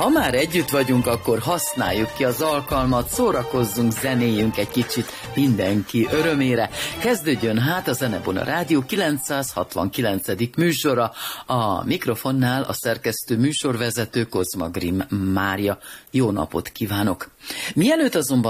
Ha már együtt vagyunk, akkor használjuk ki az alkalmat, szórakozzunk, zenéljünk egy kicsit mindenki örömére. Kezdődjön hát a Zenebona Rádió 969. műsora. A mikrofonnál a szerkesztő műsorvezető Kozma Grimm Mária. Jó napot kívánok! Mielőtt azonban